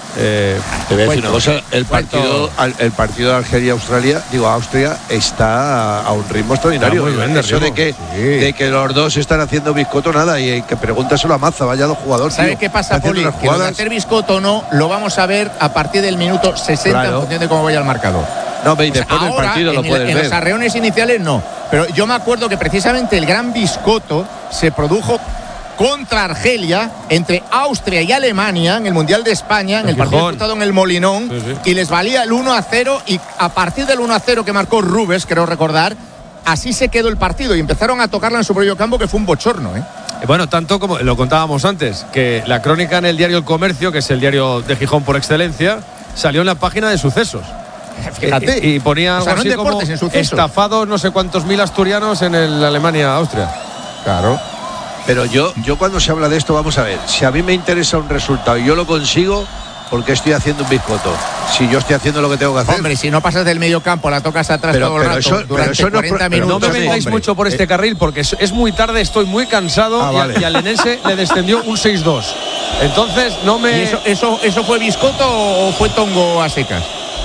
[SPEAKER 2] Te voy a decir una cosa, el partido de Argelia-Australia, Austria, está a un ritmo extraordinario. Eso de que los dos están haciendo biscoto, nada, y que pregúntaselo a Mazza, vaya los jugadores.
[SPEAKER 3] ¿Sabe qué pasa, Poli? Que lo de hacer biscoto no, lo vamos a ver a partir del minuto 60, en función de cómo vaya el marcador.
[SPEAKER 2] No, y después del partido lo puedes ver.
[SPEAKER 3] En los arreones iniciales no, pero yo me acuerdo que precisamente el gran biscoto se produjo contra Argelia, entre Austria y Alemania, en el Mundial de España, en el partido disputado en el Molinón, y les valía el 1-0, y a partir del 1-0 que marcó Rubens, creo recordar, así se quedó el partido, y empezaron a tocarla en su propio campo, que fue un bochorno,
[SPEAKER 1] Bueno, tanto como lo contábamos antes, que la crónica en el diario El Comercio, que es el diario de Gijón por excelencia, salió en la página de sucesos.
[SPEAKER 3] Fíjate.
[SPEAKER 1] Y ponía algo así como estafados no sé cuántos mil asturianos en el Alemania-Austria.
[SPEAKER 2] Claro. Pero yo cuando se habla de esto, vamos a ver, si a mí me interesa un resultado y yo lo consigo, ¿por qué estoy haciendo un biscoto? Si yo estoy haciendo lo que tengo que hacer.
[SPEAKER 3] Hombre, si no pasas del medio campo, la tocas atrás todo el rato, durante 40 minutos.
[SPEAKER 1] No me vengáis mucho por este carril, porque es muy tarde, estoy muy cansado, y al Lenense le descendió un 6-2. Entonces, no me...
[SPEAKER 3] ¿Y eso fue biscoto o fue tongo a secas?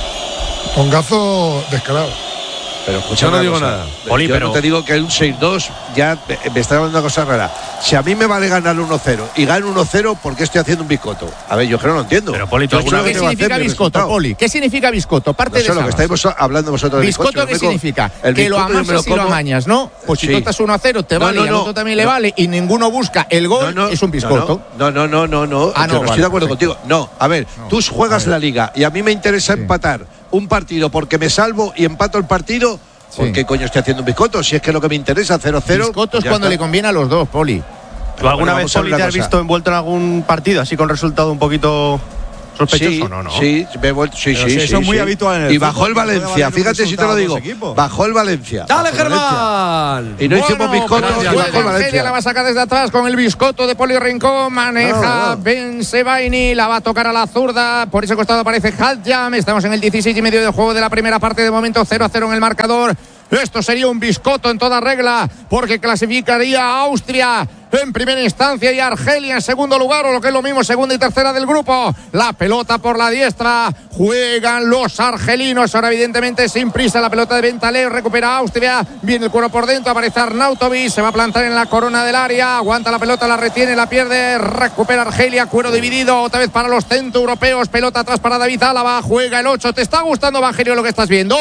[SPEAKER 7] Tongazo descarado.
[SPEAKER 2] Pero escucha,
[SPEAKER 1] yo no digo nada.
[SPEAKER 2] Poli, yo no te digo que un 6-2 ya me está hablando una cosa rara. Si a mí me vale ganar 1-0 y gano 1-0, ¿por qué estoy haciendo un biscoto? A ver, yo creo que no entiendo.
[SPEAKER 3] Pero Poli, ¿qué significa biscoto, Poli? ¿Qué significa biscoto? Parte de
[SPEAKER 2] eso, lo que estáis hablando vosotros de
[SPEAKER 3] biscoto. ¿Qué significa? Que lo amasas y lo amañas, ¿no? Pues si tú estás 1-0, te vale, y al otro también le vale, y ninguno busca el gol, es un biscoto.
[SPEAKER 2] No. Yo no estoy de acuerdo contigo. No, a ver, tú juegas la liga y a mí me interesa empatar un partido porque me salvo y empato el partido. ¿Por qué coño estoy haciendo un biscoto? Si es que lo que me interesa, 0-0.
[SPEAKER 3] Biscoto es cuando le conviene a los dos, Poli.
[SPEAKER 10] ¿Tú alguna vez, Poli, te has visto envuelto en algún partido así con resultado un poquito sospechoso? No.
[SPEAKER 2] Sí, me he vuelto. Sí.
[SPEAKER 4] Eso es muy habitual en el
[SPEAKER 2] y bajó el Valencia, fíjate si te lo digo. Bajó el Valencia.
[SPEAKER 1] ¡Dale, Germán!
[SPEAKER 2] Y no hicimos biscoto y bajó el Valencia.
[SPEAKER 3] La va a sacar desde atrás con el biscoto de Poli Rincón. Maneja Bensebaini, la va a tocar a la zurda. Por ese costado aparece Hadjam. Estamos en el 16 y medio del juego de la primera parte. De momento 0-0 en el marcador. Esto sería un biscoto en toda regla, porque clasificaría a Austria en primera instancia y Argelia en segundo lugar, o lo que es lo mismo, segunda y tercera del grupo. La pelota por la diestra, juegan los argelinos, ahora evidentemente sin prisa. La pelota de Bentaleb, recupera Austria, viene el cuero por dentro, aparece Arnautovic, se va a plantar en la corona del área, aguanta la pelota, la retiene, la pierde, recupera Argelia, cuero dividido, otra vez para los centroeuropeos, pelota atrás para David Álava, juega el 8. ¿Te está gustando, Evangelio, lo que estás viendo?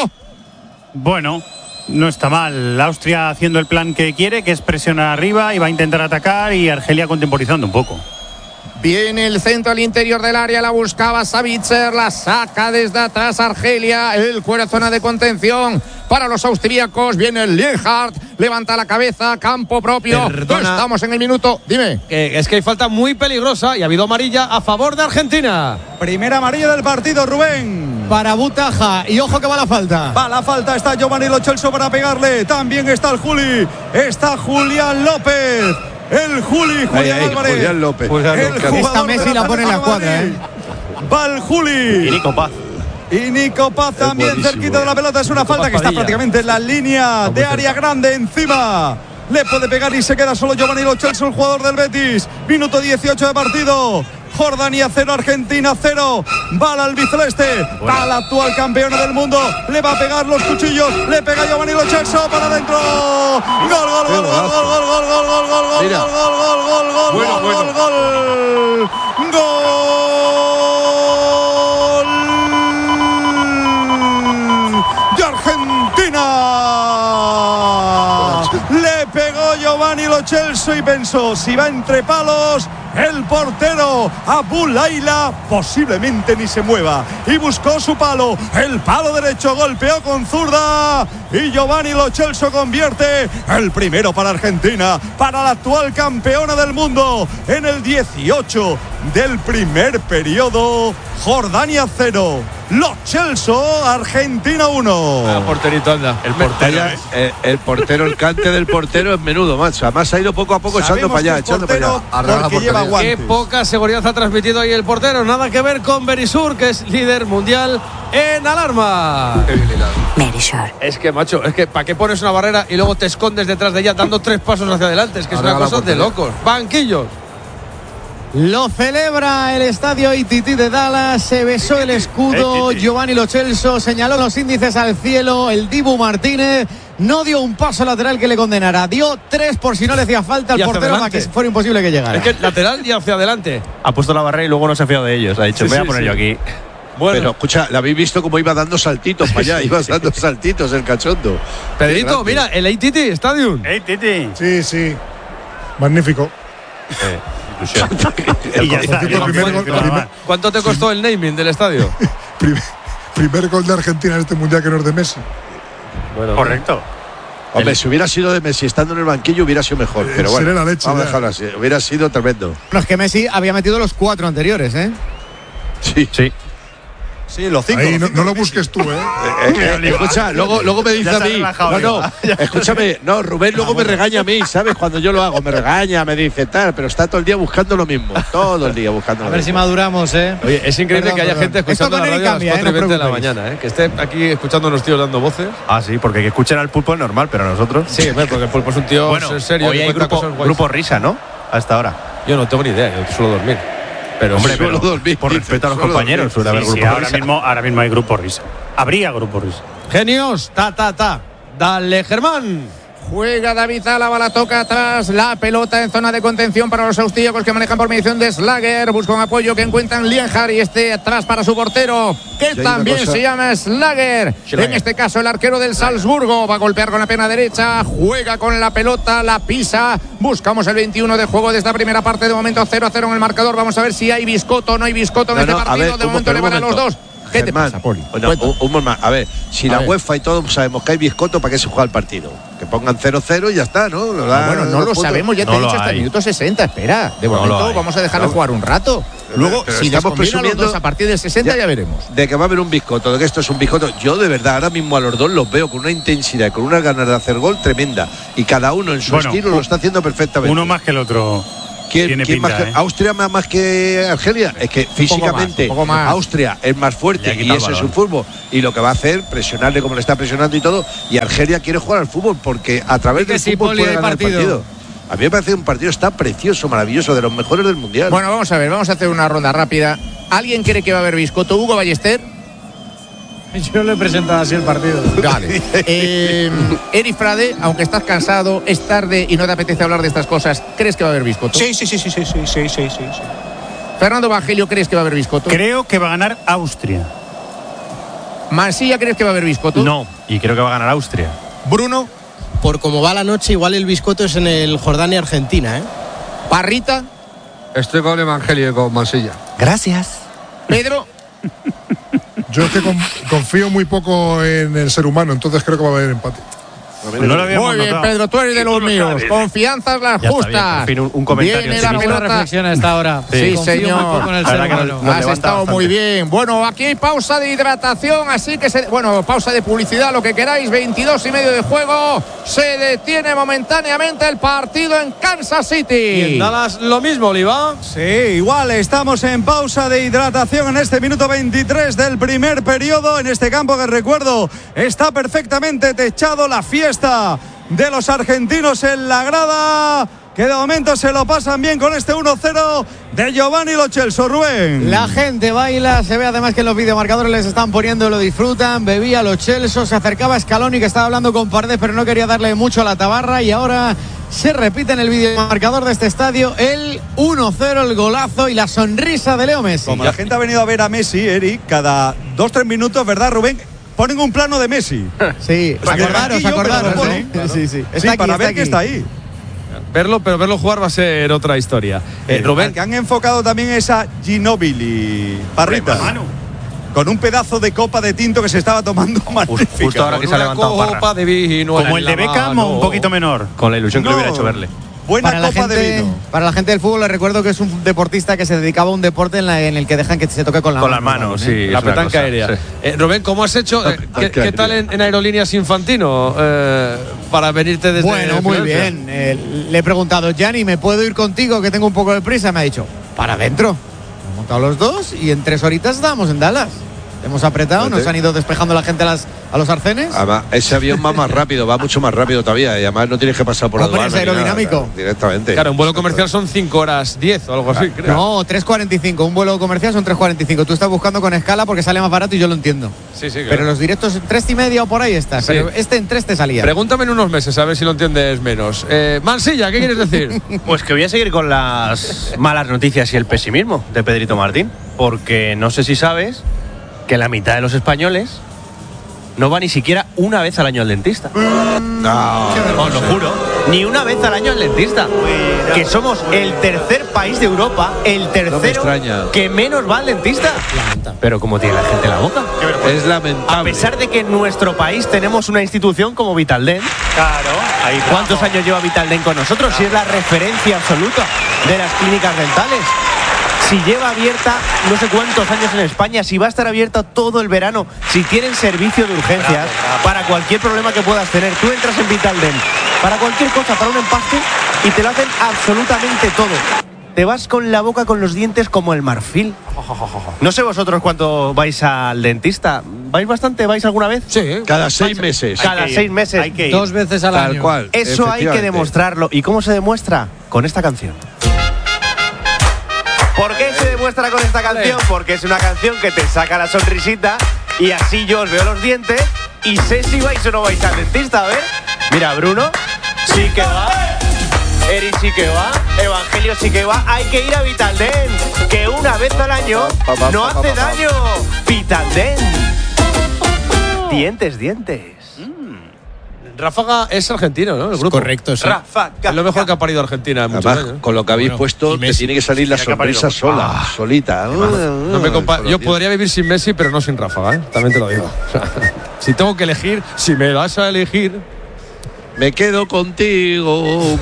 [SPEAKER 5] Bueno, no está mal. Austria haciendo el plan que quiere, que es presionar arriba y va a intentar atacar, y Argelia contemporizando un poco.
[SPEAKER 3] Viene el centro al interior del área, la buscaba Savitzer, la saca desde atrás Argelia, el cuero zona de contención para los austríacos, viene el Lienhardt, levanta la cabeza, campo propio. Estamos en el minuto, dime.
[SPEAKER 1] Es que hay falta muy peligrosa y ha habido amarilla a favor de Argentina.
[SPEAKER 4] Primera amarilla del partido, Rubén.
[SPEAKER 6] Para Butaja, y ojo que va la falta.
[SPEAKER 4] Va la falta, está Giovanni Lo Celso para pegarle, también está el Juli, está Julián López. El Juli, Julián Álvarez.
[SPEAKER 2] Julián López.
[SPEAKER 6] Esta Messi la pone en la cuadra,
[SPEAKER 4] Va el Juli.
[SPEAKER 10] Y Nico Paz.
[SPEAKER 4] Y Nico Paz también cerquita de la pelota. Es una falta que está prácticamente en la línea de área grande encima. Le puede pegar y se queda solo Giovanni Lo Celso, el jugador del Betis. Minuto 18 de partido. Jordania 0, Argentina 0. Va al albiceleste, va la actual campeona del mundo. Le va a pegar los cuchillos. Le pega Giovanni Lo Celso para adentro. Gol, gol, gol, gol, gol, gol, gol, gol, gol, gol, gol, gol, gol, gol, gol, de Argentina. Le pegó Giovanni Lo Celso y pensó, si va entre palos, el portero Abu Laila posiblemente ni se mueva, y buscó su palo, el palo derecho, golpeó con zurda y Giovanni Lo Celso convierte el primero para Argentina, para la actual campeona del mundo, en el 18 del primer periodo. Jordania 0, Lo Celso, Argentina 1.
[SPEAKER 1] Porterito, anda.
[SPEAKER 2] El portero, el cante del portero es menudo, macho. Además ha ido poco a poco echando para allá, echando para allá.
[SPEAKER 4] Porque lleva guantes.
[SPEAKER 1] Qué poca seguridad ha transmitido ahí el portero. Nada que ver con Berisur, que es líder mundial en alarma.
[SPEAKER 11] Berisur.
[SPEAKER 1] Es que, macho, es que ¿para qué pones una barrera y luego te escondes detrás de ella dando 3 pasos hacia adelante? Es que es una cosa de locos. Banquillos.
[SPEAKER 6] Lo celebra el estadio ITT de Dallas. Se besó el escudo. Giovanni Lo Celso señaló los índices al cielo. El Dibu Martínez no dio un paso lateral que le condenara. Dio 3 por si no le hacía falta al portero para que fuera imposible que llegara.
[SPEAKER 1] Es que lateral y hacia adelante.
[SPEAKER 10] Ha puesto la barrera y luego no se ha fiado de ellos. Ha dicho, voy a poner yo aquí.
[SPEAKER 2] Bueno. Pero escucha, ¿la habéis visto cómo iba dando saltitos para allá? Iba dando saltitos el cachondo.
[SPEAKER 1] Pedrito, mira, el ATT Stadium.
[SPEAKER 5] ATT.
[SPEAKER 7] Sí. Magnífico.
[SPEAKER 1] ¿Cuánto te costó el naming del estadio?
[SPEAKER 7] Primer gol de Argentina en este mundial que no es de Messi.
[SPEAKER 5] Bueno, correcto.
[SPEAKER 2] Hombre, si hubiera sido de Messi estando en el banquillo hubiera sido mejor. Pero bueno,
[SPEAKER 7] la leche,
[SPEAKER 2] vamos a dejarlo así. Hubiera sido tremendo.
[SPEAKER 6] No, es que Messi había metido los 4 anteriores, ¿eh?
[SPEAKER 2] Sí.
[SPEAKER 4] Sí, los 5.
[SPEAKER 7] Ahí no lo busques tú,
[SPEAKER 2] Escucha, luego me dice a mí. Escúchame. No, Rubén luego me regaña a mí, ¿sabes? Cuando yo lo hago, me regaña, me dice tal, pero está todo el día buscando lo mismo. Todo el día buscando lo mismo.
[SPEAKER 6] A ver si maduramos, ¿eh?
[SPEAKER 1] Oye, es increíble que haya gente escuchando la radio a las 4:20 de la mañana, ¿eh? Que esté aquí escuchando a los tíos dando voces.
[SPEAKER 10] Ah, sí, porque que escuchen al Pulpo es normal, pero nosotros.
[SPEAKER 1] Sí, porque el Pulpo es un tío serio.
[SPEAKER 10] Hoy hay grupo risa, ¿no? Hasta ahora.
[SPEAKER 1] Yo no tengo ni idea, yo suelo dormir. Pero
[SPEAKER 10] hombre,
[SPEAKER 2] suelo dormir,
[SPEAKER 10] por respeto a los compañeros, suele haber grupo risa. Ahora mismo hay grupo risa. Habría grupo risa.
[SPEAKER 1] Genios, Dale, Germán.
[SPEAKER 3] Juega David Álava, la toca atrás, la pelota en zona de contención para los austríacos que manejan por mediación de Slager. Busca un apoyo que encuentran Lienhard y atrás para su portero, que también se llama Slager. En este caso el arquero del Salzburgo va a golpear con la pierna derecha, juega con la pelota, la pisa. Buscamos el 21 de juego de esta primera parte. De momento 0-0 en el marcador. Vamos a ver si hay biscoto o no hay biscoto en este partido. De momento le van a los dos. ¿Qué
[SPEAKER 2] Germán,
[SPEAKER 3] te pasa, Poli?
[SPEAKER 2] Un momento. A ver, si la UEFA y todos sabemos que hay biscoto, ¿para qué se juega el partido? Que pongan 0-0 y ya está, ¿no?
[SPEAKER 3] Bueno, no lo sabemos, ya te he dicho hasta el minuto 60. Espera, de momento vamos a dejarlo jugar un rato. Luego, si estamos presumiendo a partir del 60 ya veremos.
[SPEAKER 2] De que va a haber un biscoto, de que esto es un biscoto. Yo de verdad ahora mismo a los dos los veo con una intensidad y con unas ganas de hacer gol tremenda. Y cada uno en su estilo lo está haciendo perfectamente.
[SPEAKER 5] Uno más que el otro.
[SPEAKER 2] ¿Quién más que, ¿Austria más que Argelia? Es que físicamente
[SPEAKER 3] un poco más.
[SPEAKER 2] Austria es más fuerte y ese es un fútbol. Y lo que va a hacer, presionarle como le está presionando y todo. Y Argelia quiere jugar al fútbol porque a través del fútbol puede ganar el partido. A mí me parece un partido está precioso, maravilloso, de los mejores del mundial.
[SPEAKER 3] Bueno, vamos a ver, vamos a hacer una ronda rápida. ¿Alguien cree que va a haber biscoto? Hugo Ballester.
[SPEAKER 6] Yo le he presentado así el partido.
[SPEAKER 3] Vale. Eri Frade, aunque estás cansado, es tarde y no te apetece hablar de estas cosas, ¿crees que va a haber biscoto?
[SPEAKER 11] Sí.
[SPEAKER 3] Fernando Evangelio, ¿crees que va a haber biscoto?
[SPEAKER 5] Creo que va a ganar Austria.
[SPEAKER 3] Mansilla, ¿crees que va a haber biscoto?
[SPEAKER 10] No, y creo que va a ganar Austria.
[SPEAKER 3] Bruno.
[SPEAKER 11] Por cómo va la noche, igual el biscoto es en el Jordania-Argentina, ¿eh?
[SPEAKER 3] Parrita.
[SPEAKER 8] Estoy con Evangelio y con Mansilla.
[SPEAKER 11] Gracias.
[SPEAKER 3] Pedro.
[SPEAKER 7] Yo es que confío muy poco en el ser humano, entonces creo que va a haber empate.
[SPEAKER 3] Muy bien, Pedro, tú eres de los míos. Confianzas las justas.
[SPEAKER 10] Bien, un comentario.
[SPEAKER 3] Viene la pelota.
[SPEAKER 6] Reflexión a esta hora.
[SPEAKER 3] Sí, señor. Has estado
[SPEAKER 10] bastante.
[SPEAKER 3] muy bien. Bueno, aquí hay pausa de hidratación, así que pausa de publicidad, lo que queráis. 22:30 de juego. Se detiene momentáneamente el partido en Kansas City.
[SPEAKER 1] Y en Dallas lo mismo, Oliva.
[SPEAKER 4] Sí, igual estamos en pausa de hidratación en este minuto 23 del primer periodo en este campo que recuerdo está perfectamente techado. La fiesta de los argentinos en la grada, que de momento se lo pasan bien con este 1-0 de Giovanni Lo Celso. Rubén,
[SPEAKER 6] la gente baila, se ve además que en los videomarcadores les están poniendo, lo disfrutan. Bebía Lo Celso, se acercaba a Scaloni, que estaba hablando con Paredes pero no quería darle mucho a la tabarra, y ahora se repite en el videomarcador de este estadio el 1-0, el golazo y la sonrisa de Leo Messi.
[SPEAKER 4] como la gente ha venido a ver a Messi, Eric, cada 2-3 minutos, ¿verdad, Rubén? Ponen un plano de Messi.
[SPEAKER 6] Sí, acordaros, ¿eh?
[SPEAKER 4] Claro.
[SPEAKER 6] Sí.
[SPEAKER 4] Está aquí, para ver que está ahí.
[SPEAKER 1] Verlo jugar va a ser otra historia. Rubén.
[SPEAKER 4] El que han enfocado también es a Ginóbili, Parrita. Con un pedazo de copa de tinto que se estaba tomando magnífica.
[SPEAKER 10] Justo ahora que se ha levantado Parra.
[SPEAKER 1] Copa de vino.
[SPEAKER 5] Como el de Beckham o un poquito menor.
[SPEAKER 10] Con la ilusión que le hubiera hecho verle.
[SPEAKER 4] Buena copa de vino.
[SPEAKER 6] Para la gente del fútbol les recuerdo que es un deportista que se dedicaba a un deporte en el que dejan que se toque con
[SPEAKER 10] las manos, sí.
[SPEAKER 1] La petanca aérea.
[SPEAKER 10] Sí.
[SPEAKER 1] Rubén, ¿cómo has hecho? ¿Qué tal en Aerolíneas Infantino para venirte desde
[SPEAKER 6] Bueno, muy bien. Le he preguntado, Gianni, ¿me puedo ir contigo que tengo un poco de prisa? Me ha dicho, para adentro. Hemos montado los dos y en 3 horitas estábamos en Dallas. Hemos apretado, nos han ido despejando la gente a los arcenes.
[SPEAKER 2] Además, ese avión va más rápido, va mucho más rápido todavía. Y además no tienes que pasar por la aduana.
[SPEAKER 6] Es aerodinámico.
[SPEAKER 2] Directamente.
[SPEAKER 1] Claro, un vuelo comercial son 5 horas 10 o algo así, creo.
[SPEAKER 6] No, 3.45. Un vuelo comercial son 3.45. Tú estás buscando con escala porque sale más barato y yo lo entiendo.
[SPEAKER 1] Sí, claro.
[SPEAKER 6] Pero los directos en 3.30 o por ahí estás. Sí. Pero en 3 te salía.
[SPEAKER 1] Pregúntame en unos meses a ver si lo entiendes menos. Mansilla, ¿qué quieres decir?
[SPEAKER 10] Pues que voy a seguir con las malas noticias y el pesimismo de Pedrito Martín. Porque no sé si sabes que la mitad de los españoles no va ni siquiera una vez al año al dentista.
[SPEAKER 2] No,
[SPEAKER 10] os lo juro. Ni una vez al año al dentista. Que somos el tercer país de Europa, el tercero que menos va al dentista. Pero como tiene la gente en la boca.
[SPEAKER 2] Es lamentable.
[SPEAKER 10] A pesar de que en nuestro país tenemos una institución como Vitaldent.
[SPEAKER 5] Claro.
[SPEAKER 10] ¿Cuántos años lleva Vitaldent con nosotros? Si es la referencia absoluta de las clínicas dentales. Si lleva abierta no sé cuántos años en España, si va a estar abierta todo el verano, si tienen servicio de urgencias para cualquier problema que puedas tener. Tú entras en Vitaldent para cualquier cosa, para un empaste, y te lo hacen absolutamente todo. Te vas con la boca, con los dientes como el marfil. No sé vosotros cuánto vais al dentista. ¿Vais bastante? ¿Vais alguna vez?
[SPEAKER 1] Sí.
[SPEAKER 2] Cada 6 meses.
[SPEAKER 10] Cada 6 meses.
[SPEAKER 5] Hay que ir.
[SPEAKER 6] 2 veces al año.
[SPEAKER 2] Tal cual.
[SPEAKER 10] Eso hay que demostrarlo. ¿Y cómo se demuestra? Con esta canción. ¿Por qué se demuestra con esta canción? Porque es una canción que te saca la sonrisita y así yo os veo los dientes y sé si vais o no vais al dentista. A ver, mira, Bruno sí que va, Eri sí que va, Evangelio sí que va. Hay que ir a Vitaldent, que una vez al año no hace daño. Vitaldent. Dientes.
[SPEAKER 1] Ráfaga es argentino, ¿no? El grupo.
[SPEAKER 11] Correcto, sí.
[SPEAKER 1] Ráfaga. Es lo mejor que ha parido Argentina en muchos
[SPEAKER 2] Además,
[SPEAKER 1] años.
[SPEAKER 2] con lo que habéis puesto, te tiene que salir la sonrisa sola, solita.
[SPEAKER 1] No me yo podría vivir sin Messi, pero no sin Ráfaga, ¿eh? También te lo digo. O sea, si tengo que elegir, si me das a elegir,
[SPEAKER 2] me quedo contigo.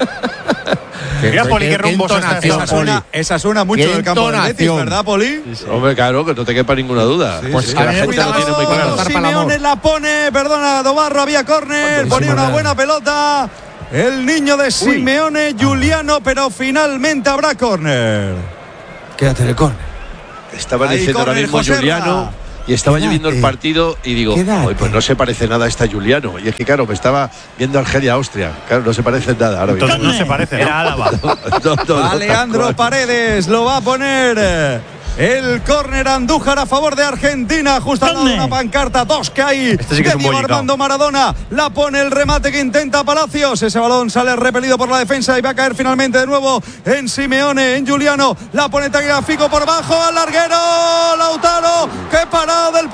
[SPEAKER 5] Mira, Poli, qué rumbosa está.
[SPEAKER 4] Esa suena mucho del campo del Betis, ¿verdad, Poli?
[SPEAKER 2] Sí. Hombre, claro, que no te quepa ninguna duda.
[SPEAKER 4] Pues
[SPEAKER 2] que la gente lo tiene muy claro.
[SPEAKER 4] Simeone la pone, perdona, Dobarro, había córner, ponía una buena pelota. El niño de Simeone, Giuliano, pero finalmente habrá córner.
[SPEAKER 1] quédate en el córner.
[SPEAKER 2] Estaba diciendo ahora mismo Giuliano. Y estaba yo viendo el partido y digo, pues no se parece nada a esta Giuliano. Y es que, claro, me estaba viendo Argelia-Austria. Claro, no se parece nada. Ahora
[SPEAKER 5] entonces no se parece, era Álava.
[SPEAKER 4] Alejandro Paredes lo va a poner. El córner Andújar a favor de Argentina. Justo al lado de una pancarta. 2 que hay.
[SPEAKER 10] Sí que
[SPEAKER 4] de Diego Armando Maradona. La pone el remate que intenta Palacios. Ese balón sale repelido por la defensa y va a caer finalmente de nuevo en Simeone, en Giuliano. La pone Tagliafico por bajo al larguero. Lautaro. ¡Qué parada del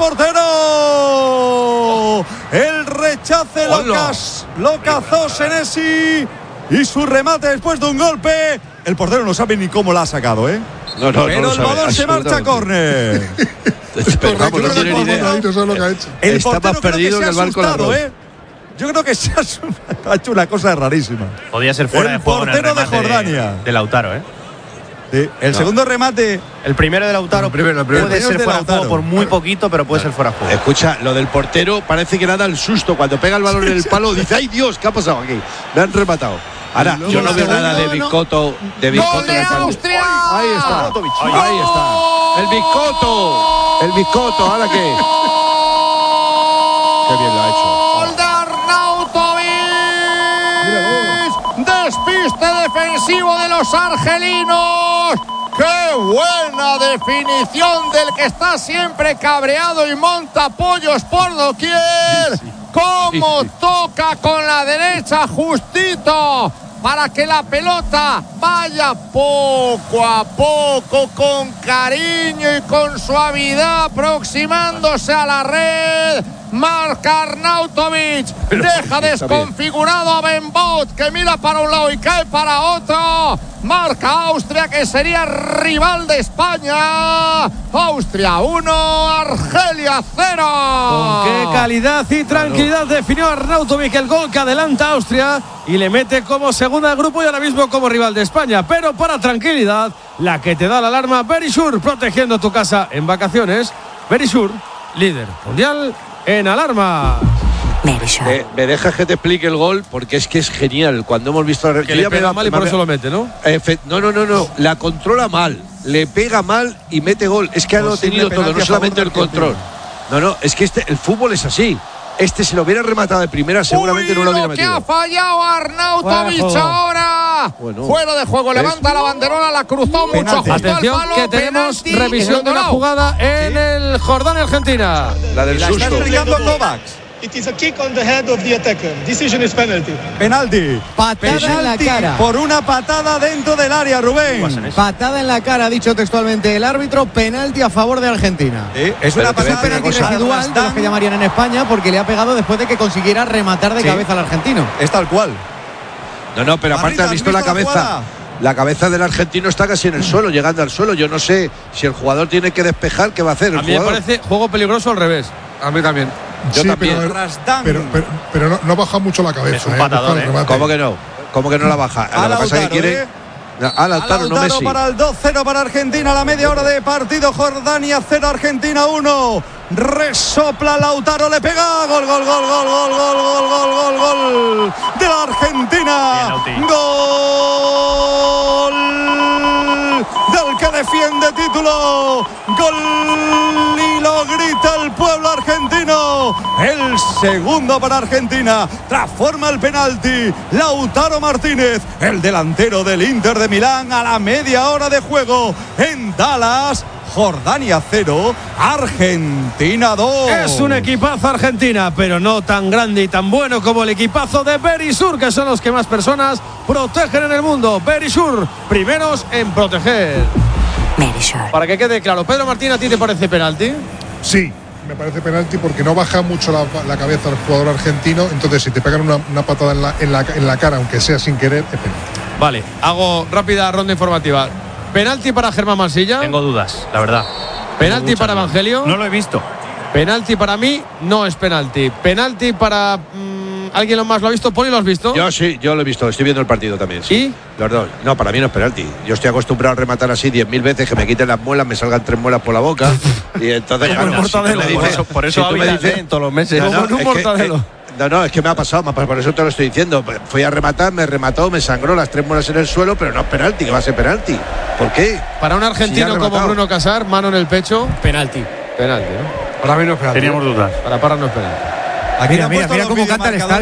[SPEAKER 4] portero! El rechace lo cazó Senesi. Y su remate después de un golpe. El portero no sabe ni cómo la ha sacado, ¿eh?
[SPEAKER 2] No,
[SPEAKER 4] pero el balón se marcha a córner.
[SPEAKER 2] Vamos, no tiene ni idea.
[SPEAKER 4] El
[SPEAKER 2] está más perdido que el barco de arroz.
[SPEAKER 4] Yo creo que se ha hecho una cosa rarísima.
[SPEAKER 10] Podía ser fuera de juego.
[SPEAKER 4] El portero de Jordania.
[SPEAKER 10] De Lautaro, ¿eh?
[SPEAKER 4] Sí, el segundo remate.
[SPEAKER 10] El primero de Lautaro puede ser fuera de juego por muy poquito, pero puede ser fuera de juego.
[SPEAKER 2] Escucha, lo del portero parece que nada el susto. Cuando pega el balón en el palo, dice: ¡ay Dios! ¿Qué ha pasado aquí? Me han rematado. Ahora, yo no veo nada de Biscotto.
[SPEAKER 3] ¡Gol de Austria!
[SPEAKER 2] Ahí está. Ahí está. El Biscotto. El Biscotto. ¿Ahora qué? Qué bien lo ha hecho.
[SPEAKER 3] ¡Gol de Arnautovic! ¡Despiste defensivo de los argelinos! ¡Qué buena definición del que está siempre cabreado y monta pollos por doquier! ¡Cómo toca con la derecha justito! Para que la pelota vaya poco a poco, con cariño y con suavidad, aproximándose a la red. Marca Arnautovic, deja desconfigurado a Benbout, que mira para un lado y cae para otro. Marca Austria, que sería rival de España. Austria 1, Argelia 0.
[SPEAKER 1] Con qué calidad y tranquilidad definió Arnautovic el gol que adelanta a Austria y le mete como segunda al grupo y ahora mismo como rival de España. Pero para tranquilidad, la que te da la alarma, Verisure, protegiendo tu casa en vacaciones. Verisure, líder mundial en alarma.
[SPEAKER 2] Me dejas que te explique el gol porque es que es genial. Cuando hemos visto
[SPEAKER 1] que le pega mal y por eso lo mete, ¿no?
[SPEAKER 2] No. La controla mal. le pega mal y mete gol. Es que ha tenido todo, no solamente el control. No, es que el fútbol es así. Si lo hubiera rematado de primera, seguramente no lo hubiera metido.
[SPEAKER 3] Que ha fallado Arnautovic ahora. Fuera de juego, levanta la banderola, la cruzó mucho.
[SPEAKER 1] Atención, que tenemos revisión de la jugada en el Jordania-Argentina.
[SPEAKER 2] La del susto.
[SPEAKER 4] Está explicando Kovacs.
[SPEAKER 12] It is a kick on the head of the attacker. Decision is penalty.
[SPEAKER 4] Penalti.
[SPEAKER 6] Patada en la cara.
[SPEAKER 4] Por una patada dentro del área, Rubén.
[SPEAKER 6] Patada en la cara, ha dicho textualmente el árbitro. Penalti a favor de Argentina.
[SPEAKER 4] Es una patada
[SPEAKER 6] penalti residual de los que llamarían en España porque le ha pegado después de que consiguiera rematar de cabeza al argentino.
[SPEAKER 4] Es tal cual.
[SPEAKER 2] No, pero aparte has visto la cabeza. La cabeza del argentino está casi en el suelo, llegando al suelo. Yo no sé si el jugador tiene que despejar, ¿qué va a hacer?
[SPEAKER 1] A mí me parece juego peligroso al revés.
[SPEAKER 8] A mí también.
[SPEAKER 2] Yo también.
[SPEAKER 7] Pero no baja mucho la cabeza.
[SPEAKER 10] Es un patadón,
[SPEAKER 2] ¿Cómo que no? ¿Cómo que no la baja? Lo que pasa es que quiere. A Lautaro, no Messi.
[SPEAKER 4] Para el 2-0 para Argentina, la media hora de partido. Jordania 0, Argentina 1. Resopla Lautaro, le pega. Gol de la Argentina. Gol del que defiende título. Gol y lo grita el pueblo argentino. El segundo para Argentina. Transforma el penalti. Lautaro Martínez, el delantero del Inter de Milán, a la media hora de juego en Dallas. Jordania 0, Argentina 2.
[SPEAKER 1] Es un equipazo Argentina, pero no tan grande y tan bueno como el equipazo de Berisur, que son los que más personas protegen en el mundo. Berisur, primeros en proteger.
[SPEAKER 13] Berisur.
[SPEAKER 1] Para que quede claro, Pedro Martín, ¿a ti te parece penalti?
[SPEAKER 7] Sí, me parece penalti porque no baja mucho la cabeza al jugador argentino. Entonces, si te pegan una patada en la cara, aunque sea sin querer, es penalti.
[SPEAKER 1] Vale, hago rápida ronda informativa. ¿Penalti para Germán Mansilla?
[SPEAKER 10] Tengo dudas, la verdad.
[SPEAKER 1] ¿Penalti para Evangelio?
[SPEAKER 5] No lo he visto.
[SPEAKER 1] Penalti para mí no es penalti. Penalti para... ¿Alguien más lo ha visto? ¿Poli lo has visto?
[SPEAKER 2] Yo sí, yo lo he visto. Estoy viendo el partido también. Sí.
[SPEAKER 1] ¿Y?
[SPEAKER 2] Los dos. No, para mí no es penalti. Yo estoy acostumbrado a rematar así 10.000 veces, que me quiten las muelas, me salgan 3 muelas por la boca. Y entonces...
[SPEAKER 10] Por eso
[SPEAKER 2] tú me dices
[SPEAKER 10] en todos los meses.
[SPEAKER 1] Como un mortadelo.
[SPEAKER 2] Es que me ha pasado, por eso te lo estoy diciendo. Fui a rematar, me remató, me sangró las 3 muelas en el suelo, pero no es penalti, que va a ser penalti. ¿Por qué?
[SPEAKER 1] Para un argentino como Bruno Casar, mano en el pecho.
[SPEAKER 6] Penalti.
[SPEAKER 1] Penalti, ¿no?
[SPEAKER 8] Para mí no es penalti.
[SPEAKER 5] Teníamos dudas.
[SPEAKER 1] Para Parra no es penalti.
[SPEAKER 6] Mira cómo canta el estadio.